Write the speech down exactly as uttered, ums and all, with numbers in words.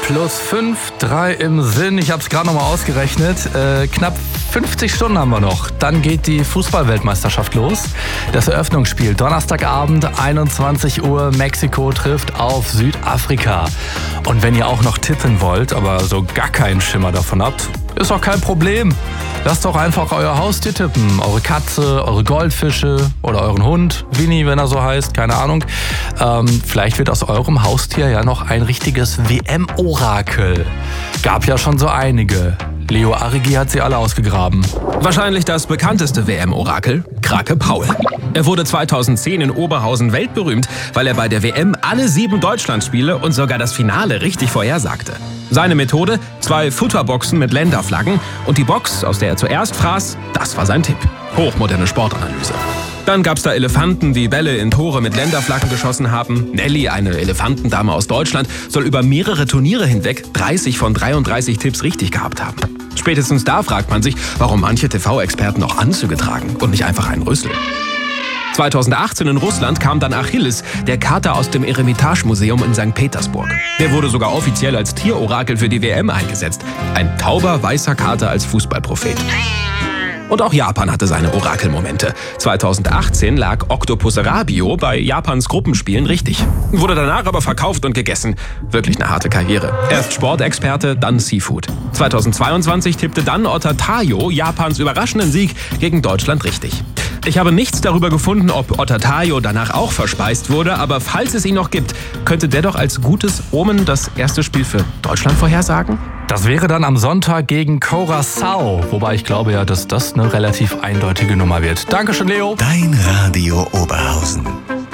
plus fünf, drei im Sinn. Ich habe es gerade nochmal ausgerechnet. Äh, knapp fünfzig Stunden haben wir noch. Dann geht die Fußball-Weltmeisterschaft los. Das Eröffnungsspiel Donnerstagabend, einundzwanzig Uhr. Mexiko trifft auf Südafrika. Und wenn ihr auch noch tippen wollt, aber so gar keinen Schimmer davon habt, ist auch kein Problem. Lasst doch einfach euer Haustier tippen. Eure Katze, eure Goldfische oder euren Hund. Winnie, wenn er so heißt, keine Ahnung. Ähm, vielleicht wird aus eurem Haustier ja noch ein richtiges W M-Orakel. Gab ja schon so einige. Leo Arrighi hat sie alle ausgegraben. Wahrscheinlich das bekannteste W M-Orakel, Krake Paul. Er wurde zweitausendzehn in Oberhausen weltberühmt, weil er bei der W M alle sieben Deutschlandspiele und sogar das Finale richtig vorhersagte. Seine Methode? Zwei Futterboxen mit Länderflaggen und die Box, aus der er zuerst fraß, das war sein Tipp. Hochmoderne Sportanalyse. Dann gab's da Elefanten, die Bälle in Tore mit Länderflaggen geschossen haben. Nelly, eine Elefantendame aus Deutschland, soll über mehrere Turniere hinweg dreißig von dreiunddreißig Tipps richtig gehabt haben. Spätestens da fragt man sich, warum manche T V-Experten auch Anzüge tragen und nicht einfach einen Rüssel. zweitausendachtzehn in Russland kam dann Achilles, der Kater aus dem Eremitage-Museum in Sankt Petersburg. Der wurde sogar offiziell als Tierorakel für die W M eingesetzt. Ein tauber, weißer Kater als Fußballprophet. Und auch Japan hatte seine Orakelmomente. zweitausendachtzehn lag Octopus Rabio bei Japans Gruppenspielen richtig. Wurde danach aber verkauft und gegessen. Wirklich eine harte Karriere. Erst Sportexperte, dann Seafood. zweitausendzweiundzwanzig tippte dann Otter Tayo Japans überraschenden Sieg gegen Deutschland richtig. Ich habe nichts darüber gefunden, ob Otter Tayo danach auch verspeist wurde, aber falls es ihn noch gibt, könnte der doch als gutes Omen das erste Spiel für Deutschland vorhersagen? Das wäre dann am Sonntag gegen Curaçao. Wobei ich glaube ja, dass das eine relativ eindeutige Nummer wird. Dankeschön, Leo. Dein Radio Oberhausen.